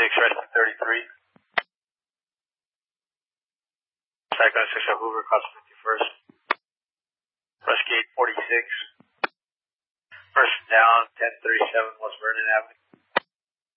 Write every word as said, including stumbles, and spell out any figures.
six, rescue thirty-three. Cyclone six oh Hoover, cross fifty-first. Rescue eight forty-six. Person down, ten thirty-seven West Vernon Avenue.